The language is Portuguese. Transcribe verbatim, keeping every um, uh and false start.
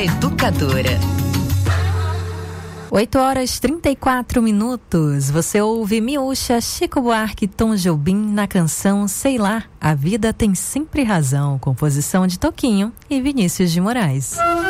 Educadora. oito horas e trinta e quatro minutos. Você ouve Miúcha, Chico Buarque, Tom Jobim na canção Sei Lá, A Vida Tem Sempre Razão, composição de Toquinho e Vinícius de Moraes.